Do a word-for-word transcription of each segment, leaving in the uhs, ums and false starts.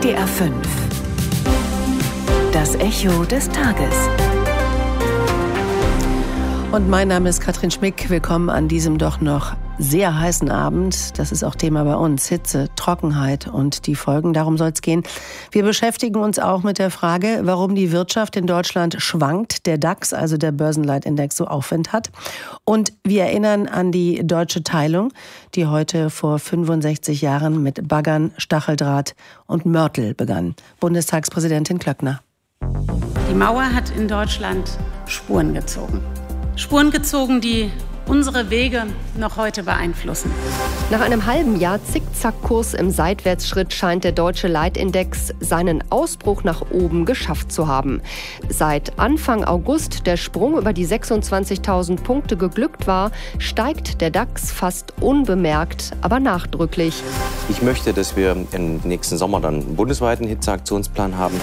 D R fünf. Das Echo des Tages. Und mein Name ist Katrin Schmick. Willkommen an diesem doch noch sehr heißen Abend. Das ist auch Thema bei uns. Hitze, Trockenheit und die Folgen. Darum soll es gehen. Wir beschäftigen uns auch mit der Frage, warum die Wirtschaft in Deutschland schwankt, der DAX, also der Börsenleitindex, so Aufwind hat. Und wir erinnern an die deutsche Teilung, die heute vor fünfundsechzig Jahren mit Baggern, Stacheldraht und Mörtel begann. Bundestagspräsidentin Klöckner. Die Mauer hat in Deutschland Spuren gezogen. Spuren gezogen, die unsere Wege noch heute beeinflussen. Nach einem halben Jahr Zickzackkurs im Seitwärtsschritt scheint der deutsche Leitindex seinen Ausbruch nach oben geschafft zu haben. Seit Anfang August der Sprung über die sechsundzwanzigtausend Punkte geglückt war, steigt der DAX fast unbemerkt, aber nachdrücklich. Ich möchte, dass wir im nächsten Sommer dann einen bundesweiten Hitzeaktionsplan haben.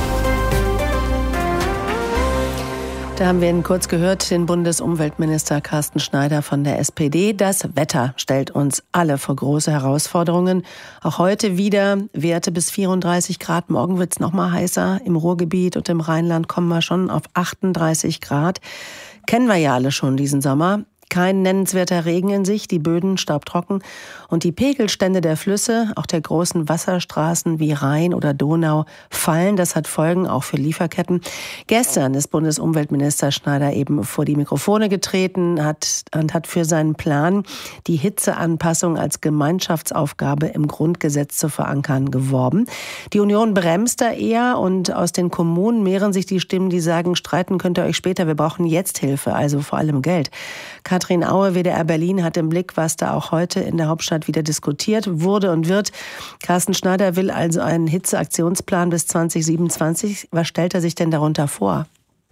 Da haben wir ihn kurz gehört, den Bundesumweltminister Carsten Schneider von der S P D. Das Wetter stellt uns alle vor große Herausforderungen. Auch heute wieder Werte bis vierunddreißig Grad. Morgen wird es noch mal heißer. Im Ruhrgebiet und im Rheinland kommen wir schon auf achtunddreißig Grad. Kennen wir ja alle schon diesen Sommer. Kein nennenswerter Regen in sich, die Böden staubtrocken und die Pegelstände der Flüsse, auch der großen Wasserstraßen wie Rhein oder Donau, fallen. Das hat Folgen auch für Lieferketten. Gestern ist Bundesumweltminister Schneider eben vor die Mikrofone getreten hat, und hat für seinen Plan, die Hitzeanpassung als Gemeinschaftsaufgabe im Grundgesetz zu verankern, geworben. Die Union bremst da eher und aus den Kommunen mehren sich die Stimmen, die sagen, streiten könnt ihr euch später, wir brauchen jetzt Hilfe, also vor allem Geld. Katrin Aue, W D R Berlin, hat im Blick, was da auch heute in der Hauptstadt wieder diskutiert wurde und wird. Carsten Schneider will also einen Hitzeaktionsplan bis zwanzig siebenundzwanzig. Was stellt er sich denn darunter vor?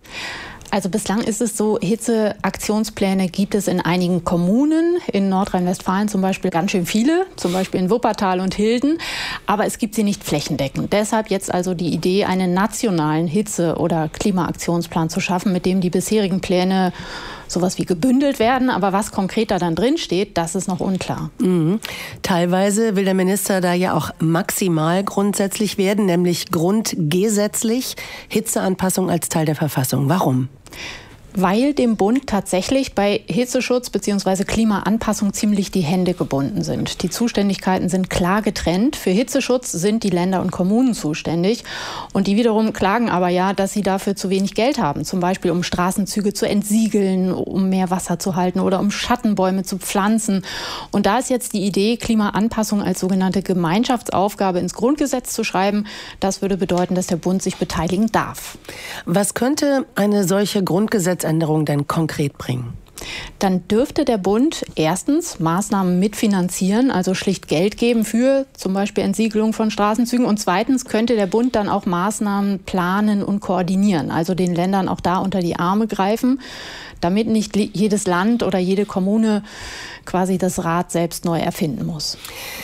Also bislang ist es so, Hitzeaktionspläne gibt es in einigen Kommunen, in Nordrhein-Westfalen zum Beispiel ganz schön viele, zum Beispiel in Wuppertal und Hilden, aber es gibt sie nicht flächendeckend. Deshalb jetzt also die Idee, einen nationalen Hitze- oder Klimaaktionsplan zu schaffen, mit dem die bisherigen Pläne sowas wie gebündelt werden, aber was konkret da dann drin steht, das ist noch unklar. Mhm. Teilweise will der Minister da ja auch maximal grundsätzlich werden, nämlich grundgesetzlich, Hitzeanpassung als Teil der Verfassung. Warum? Weil dem Bund tatsächlich bei Hitzeschutz bzw. Klimaanpassung ziemlich die Hände gebunden sind. Die Zuständigkeiten sind klar getrennt. Für Hitzeschutz sind die Länder und Kommunen zuständig. Und die wiederum klagen aber ja, dass sie dafür zu wenig Geld haben. Zum Beispiel um Straßenzüge zu entsiegeln, um mehr Wasser zu halten oder um Schattenbäume zu pflanzen. Und da ist jetzt die Idee, Klimaanpassung als sogenannte Gemeinschaftsaufgabe ins Grundgesetz zu schreiben. Das würde bedeuten, dass der Bund sich beteiligen darf. Was könnte eine solche Grundgesetzgebung Änderung denn konkret bringen? Dann dürfte der Bund erstens Maßnahmen mitfinanzieren, also schlicht Geld geben für zum Beispiel Entsiegelung von Straßenzügen. Und zweitens könnte der Bund dann auch Maßnahmen planen und koordinieren, also den Ländern auch da unter die Arme greifen, damit nicht jedes Land oder jede Kommune quasi das Rad selbst neu erfinden muss.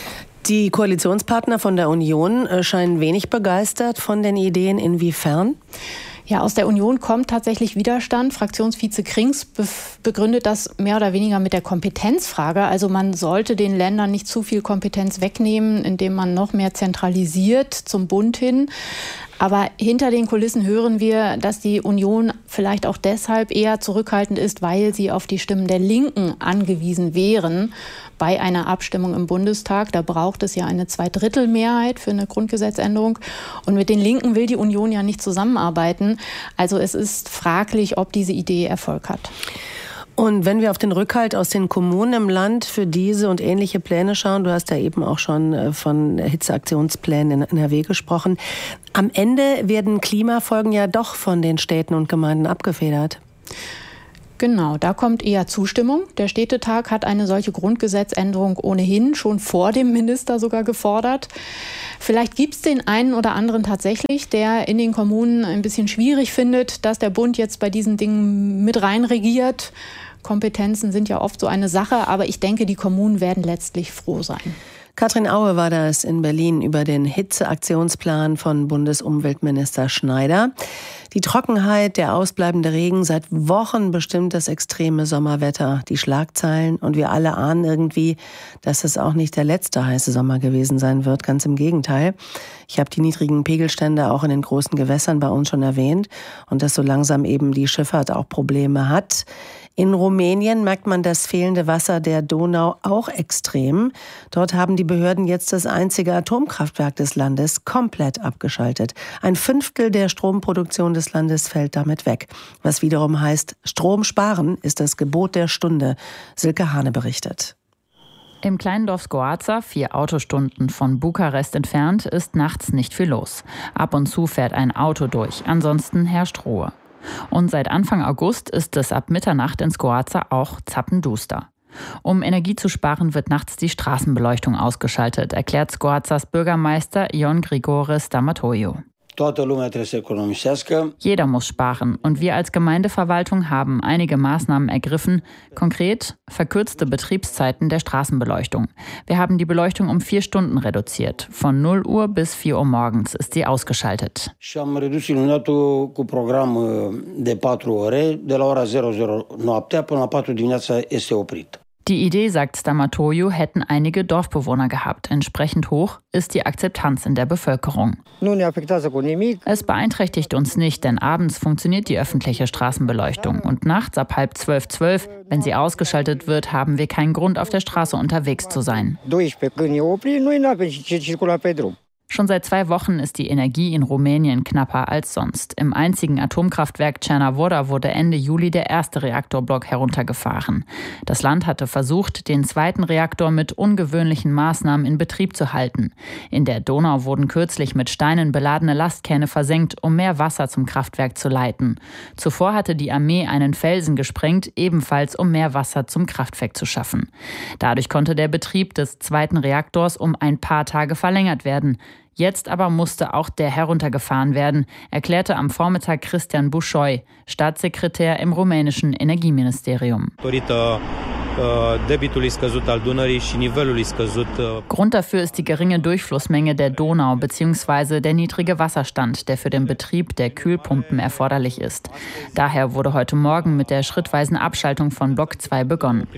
Die Koalitionspartner von der Union scheinen wenig begeistert von den Ideen. Inwiefern? Ja, aus der Union kommt tatsächlich Widerstand. Fraktionsvize Krings begründet das mehr oder weniger mit der Kompetenzfrage. Also man sollte den Ländern nicht zu viel Kompetenz wegnehmen, indem man noch mehr zentralisiert zum Bund hin. Aber hinter den Kulissen hören wir, dass die Union vielleicht auch deshalb eher zurückhaltend ist, weil sie auf die Stimmen der Linken angewiesen wären bei einer Abstimmung im Bundestag. Da braucht es ja eine Zweidrittelmehrheit für eine Grundgesetzänderung. Und mit den Linken will die Union ja nicht zusammenarbeiten. Also es ist fraglich, ob diese Idee Erfolg hat. Und wenn wir auf den Rückhalt aus den Kommunen im Land für diese und ähnliche Pläne schauen, du hast ja eben auch schon von Hitzeaktionsplänen in N R W gesprochen, am Ende werden Klimafolgen ja doch von den Städten und Gemeinden abgefedert. Genau, da kommt eher Zustimmung. Der Städtetag hat eine solche Grundgesetzänderung ohnehin schon vor dem Minister sogar gefordert. Vielleicht gibt es den einen oder anderen tatsächlich, der in den Kommunen ein bisschen schwierig findet, dass der Bund jetzt bei diesen Dingen mit reinregiert. Kompetenzen sind ja oft so eine Sache, aber ich denke, die Kommunen werden letztlich froh sein. Katrin Aue war das in Berlin über den Hitzeaktionsplan von Bundesumweltminister Schneider. Die Trockenheit, der ausbleibende Regen, seit Wochen bestimmt das extreme Sommerwetter, die Schlagzeilen. Und wir alle ahnen irgendwie, dass es auch nicht der letzte heiße Sommer gewesen sein wird. Ganz im Gegenteil. Ich habe die niedrigen Pegelstände auch in den großen Gewässern bei uns schon erwähnt. Und dass so langsam eben die Schifffahrt auch Probleme hat. In Rumänien merkt man das fehlende Wasser der Donau auch extrem. Dort haben die Behörden jetzt das einzige Atomkraftwerk des Landes komplett abgeschaltet. Ein Fünftel der Stromproduktion des Landes fällt damit weg. Was wiederum heißt, Strom sparen ist das Gebot der Stunde. Silke Hane berichtet. Im kleinen Dorf Scoața, vier Autostunden von Bukarest entfernt, ist nachts nicht viel los. Ab und zu fährt ein Auto durch, ansonsten herrscht Ruhe. Und seit Anfang August ist es ab Mitternacht in Scoața auch zappenduster. Um Energie zu sparen, wird nachts die Straßenbeleuchtung ausgeschaltet, erklärt Scoațas Bürgermeister Ion Grigore Stamatoiu. Jeder muss sparen und wir als Gemeindeverwaltung haben einige Maßnahmen ergriffen, konkret verkürzte Betriebszeiten der Straßenbeleuchtung. Wir haben die Beleuchtung um vier Stunden reduziert. Von null Uhr bis vier Uhr morgens ist sie ausgeschaltet. Die Idee, sagt Stamatoiu, hätten einige Dorfbewohner gehabt. Entsprechend hoch ist die Akzeptanz in der Bevölkerung. Es beeinträchtigt uns nicht, denn abends funktioniert die öffentliche Straßenbeleuchtung. Und nachts ab halb zwölf, zwölf, wenn sie ausgeschaltet wird, haben wir keinen Grund, auf der Straße unterwegs zu sein. Schon seit zwei Wochen ist die Energie in Rumänien knapper als sonst. Im einzigen Atomkraftwerk Cernavodă wurde Ende Juli der erste Reaktorblock heruntergefahren. Das Land hatte versucht, den zweiten Reaktor mit ungewöhnlichen Maßnahmen in Betrieb zu halten. In der Donau wurden kürzlich mit Steinen beladene Lastkähne versenkt, um mehr Wasser zum Kraftwerk zu leiten. Zuvor hatte die Armee einen Felsen gesprengt, ebenfalls um mehr Wasser zum Kraftwerk zu schaffen. Dadurch konnte der Betrieb des zweiten Reaktors um ein paar Tage verlängert werden. Jetzt aber musste auch der heruntergefahren werden, erklärte am Vormittag Cristian Bușoi, Staatssekretär im rumänischen Energieministerium. Grund dafür ist die geringe Durchflussmenge der Donau bzw. der niedrige Wasserstand, der für den Betrieb der Kühlpumpen erforderlich ist. Daher wurde heute Morgen mit der schrittweisen Abschaltung von Block zwei begonnen.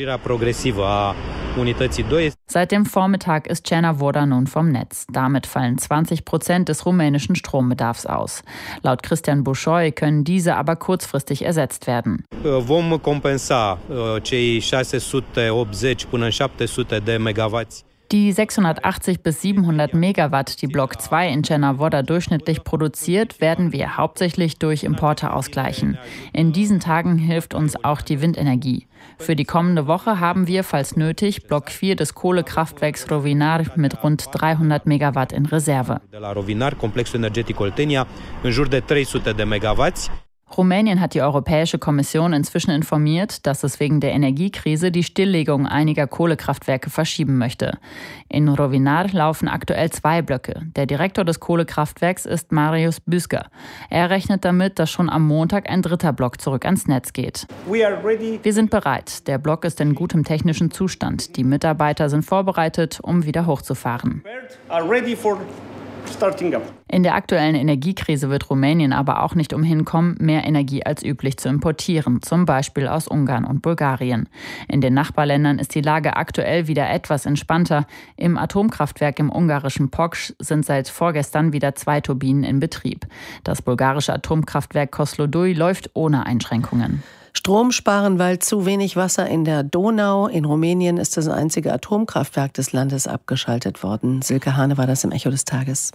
Seit dem Vormittag ist Cernavodă nun vom Netz. Damit fallen zwanzig Prozent des rumänischen Strombedarfs aus. Laut Cristian Bușoi können diese aber kurzfristig ersetzt werden. Vom compensa cei șase-sute-optzeci până în șapte-sute de megawatts. Die sechshundertachtzig bis siebenhundert Megawatt, die Block zwei in Cernavodă durchschnittlich produziert, werden wir hauptsächlich durch Importe ausgleichen. In diesen Tagen hilft uns auch die Windenergie. Für die kommende Woche haben wir, falls nötig, Block vier des Kohlekraftwerks Rovinar mit rund dreihundert Megawatt in Reserve. Rumänien hat die Europäische Kommission inzwischen informiert, dass es wegen der Energiekrise die Stilllegung einiger Kohlekraftwerke verschieben möchte. In Rovinar laufen aktuell zwei Blöcke. Der Direktor des Kohlekraftwerks ist Marius Büsker. Er rechnet damit, dass schon am Montag ein dritter Block zurück ans Netz geht. Wir sind bereit. Der Block ist in gutem technischen Zustand. Die Mitarbeiter sind vorbereitet, um wieder hochzufahren. In der aktuellen Energiekrise wird Rumänien aber auch nicht umhin kommen, mehr Energie als üblich zu importieren, zum Beispiel aus Ungarn und Bulgarien. In den Nachbarländern ist die Lage aktuell wieder etwas entspannter. Im Atomkraftwerk im ungarischen Poksh sind seit vorgestern wieder zwei Turbinen in Betrieb. Das bulgarische Atomkraftwerk Kozloduy läuft ohne Einschränkungen. Strom sparen, weil zu wenig Wasser in der Donau. In Rumänien ist das einzige Atomkraftwerk des Landes abgeschaltet worden. Silke Hane war das im Echo des Tages.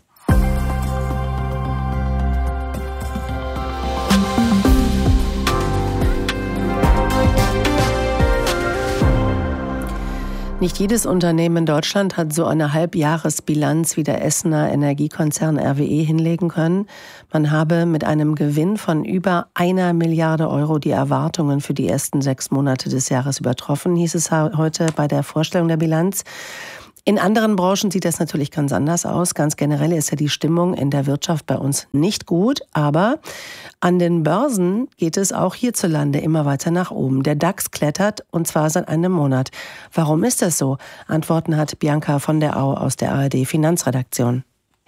Nicht jedes Unternehmen in Deutschland hat so eine Halbjahresbilanz wie der Essener Energiekonzern R W E hinlegen können. Man habe mit einem Gewinn von über einer Milliarde Euro die Erwartungen für die ersten sechs Monate des Jahres übertroffen, hieß es heute bei der Vorstellung der Bilanz. In anderen Branchen sieht das natürlich ganz anders aus. Ganz generell ist ja die Stimmung in der Wirtschaft bei uns nicht gut. Aber an den Börsen geht es auch hierzulande immer weiter nach oben. Der DAX klettert und zwar seit einem Monat. Warum ist das so? Antworten hat Bianca von der Au aus der A R D Finanzredaktion.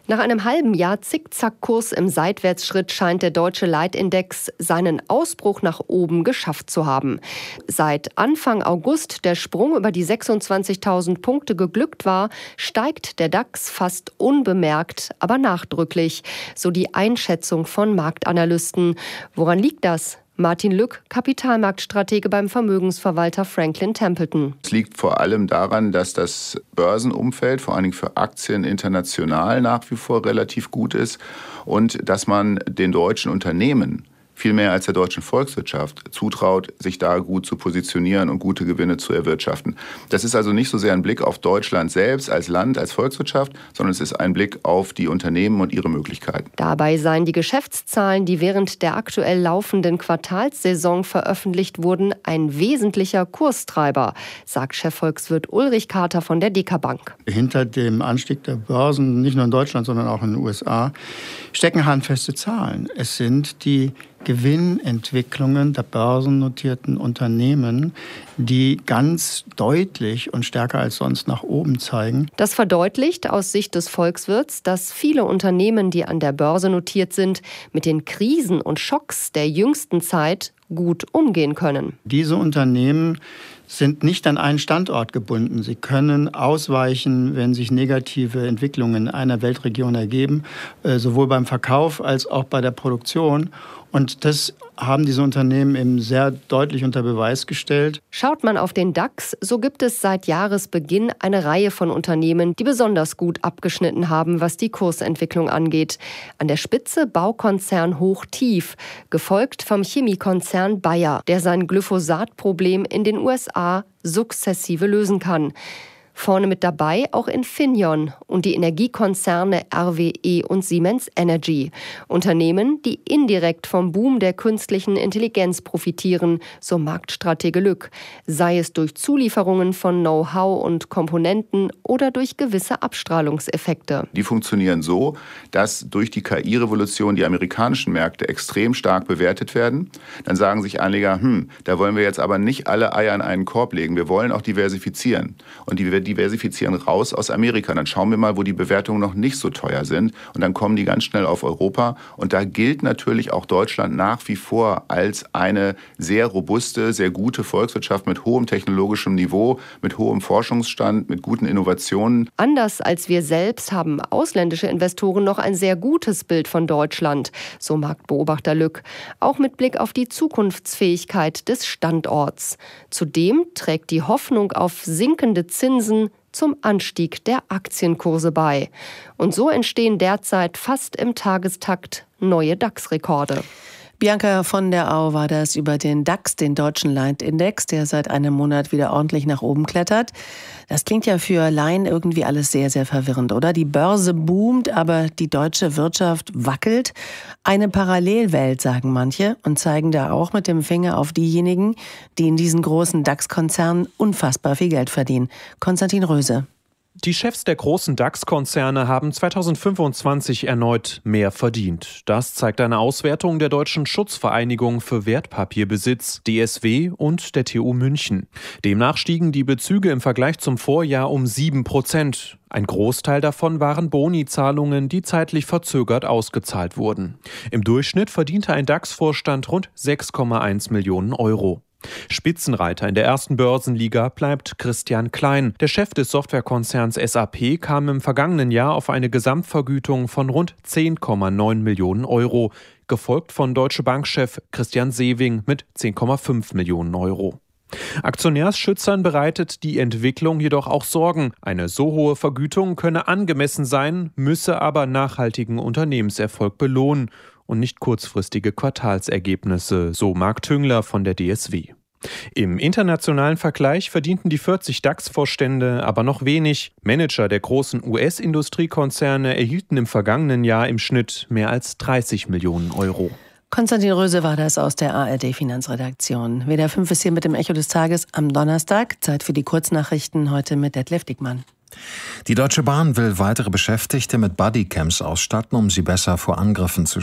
Nach einem halben Jahr Zickzackkurs im Seitwärtsschritt scheint der deutsche Leitindex seinen Ausbruch nach oben geschafft zu haben. Seit Anfang August der Sprung über die sechsundzwanzigtausend Punkte geglückt war, steigt der DAX fast unbemerkt, aber nachdrücklich, so die Einschätzung von Marktanalysten. Woran liegt das? Martin Lück, Kapitalmarktstratege beim Vermögensverwalter Franklin Templeton. Es liegt vor allem daran, dass das Börsenumfeld, vor allen Dingen für Aktien international, nach wie vor relativ gut ist und dass man den deutschen Unternehmen viel mehr als der deutschen Volkswirtschaft zutraut, sich da gut zu positionieren und gute Gewinne zu erwirtschaften. Das ist also nicht so sehr ein Blick auf Deutschland selbst als Land, als Volkswirtschaft, sondern es ist ein Blick auf die Unternehmen und ihre Möglichkeiten. Dabei seien die Geschäftszahlen, die während der aktuell laufenden Quartalssaison veröffentlicht wurden, ein wesentlicher Kurstreiber, sagt Chefvolkswirt Ulrich Kater von der Deka Bank. Hinter dem Anstieg der Börsen, nicht nur in Deutschland, sondern auch in den U S A, stecken handfeste Zahlen. Es sind die Gewinnentwicklungen der börsennotierten Unternehmen, die ganz deutlich und stärker als sonst nach oben zeigen. Das verdeutlicht aus Sicht des Volkswirts, dass viele Unternehmen, die an der Börse notiert sind, mit den Krisen und Schocks der jüngsten Zeit gut umgehen können. Diese Unternehmen sind nicht an einen Standort gebunden. Sie können ausweichen, wenn sich negative Entwicklungen in einer Weltregion ergeben, sowohl beim Verkauf als auch bei der Produktion. Und das haben diese Unternehmen eben sehr deutlich unter Beweis gestellt. Schaut man auf den DAX, so gibt es seit Jahresbeginn eine Reihe von Unternehmen, die besonders gut abgeschnitten haben, was die Kursentwicklung angeht. An der Spitze Baukonzern Hochtief, gefolgt vom Chemiekonzern Bayer, der sein Glyphosat-Problem in den U S A sukzessive lösen kann. Vorne mit dabei auch Infineon und die Energiekonzerne R W E und Siemens Energy. Unternehmen, die indirekt vom Boom der künstlichen Intelligenz profitieren, so Marktstratege Lück. Sei es durch Zulieferungen von Know-how und Komponenten oder durch gewisse Abstrahlungseffekte. Die funktionieren so, dass durch die K I-Revolution die amerikanischen Märkte extrem stark bewertet werden. Dann sagen sich Anleger, hm, da wollen wir jetzt aber nicht alle Eier in einen Korb legen. Wir wollen auch diversifizieren. Und die diversifizieren raus aus Amerika. Dann schauen wir mal, wo die Bewertungen noch nicht so teuer sind. Und dann kommen die ganz schnell auf Europa. Und da gilt natürlich auch Deutschland nach wie vor als eine sehr robuste, sehr gute Volkswirtschaft mit hohem technologischem Niveau, mit hohem Forschungsstand, mit guten Innovationen. Anders als wir selbst haben ausländische Investoren noch ein sehr gutes Bild von Deutschland, so Marktbeobachter Lück. Auch mit Blick auf die Zukunftsfähigkeit des Standorts. Zudem trägt die Hoffnung auf sinkende Zinsen zum Anstieg der Aktienkurse bei. Und so entstehen derzeit fast im Tagestakt neue DAX-Rekorde. Bianca von der Au war das über den DAX, den deutschen Leitindex, der seit einem Monat wieder ordentlich nach oben klettert. Das klingt ja für Laien irgendwie alles sehr, sehr verwirrend, oder? Die Börse boomt, aber die deutsche Wirtschaft wackelt. Eine Parallelwelt, sagen manche, und zeigen da auch mit dem Finger auf diejenigen, die in diesen großen DAX-Konzernen unfassbar viel Geld verdienen. Konstantin Röse. Die Chefs der großen DAX-Konzerne haben zweitausendfünfundzwanzig erneut mehr verdient. Das zeigt eine Auswertung der Deutschen Schutzvereinigung für Wertpapierbesitz, D S W, und der T U München. Demnach stiegen die Bezüge im Vergleich zum Vorjahr um sieben Prozent. Ein Großteil davon waren Boni-Zahlungen, die zeitlich verzögert ausgezahlt wurden. Im Durchschnitt verdiente ein DAX-Vorstand rund sechs Komma eins Millionen Euro. Spitzenreiter in der ersten Börsenliga bleibt Christian Klein. Der Chef des Softwarekonzerns S A P kam im vergangenen Jahr auf eine Gesamtvergütung von rund zehn Komma neun Millionen Euro, gefolgt von Deutsche Bank-Chef Christian Sewing mit zehn Komma fünf Millionen Euro. Aktionärsschützern bereitet die Entwicklung jedoch auch Sorgen. Eine so hohe Vergütung könne angemessen sein, müsse aber nachhaltigen Unternehmenserfolg belohnen und nicht kurzfristige Quartalsergebnisse, so Marc Tüngler von der D S W. Im internationalen Vergleich verdienten die vierzig DAX-Vorstände aber noch wenig. Manager der großen U S-Industriekonzerne erhielten im vergangenen Jahr im Schnitt mehr als dreißig Millionen Euro. Konstantin Röse war das aus der A R D-Finanzredaktion. W D R fünf ist hier mit dem Echo des Tages am Donnerstag. Zeit für die Kurznachrichten, heute mit Detlef Dickmann. Die Deutsche Bahn will weitere Beschäftigte mit Bodycams ausstatten, um sie besser vor Angriffen zu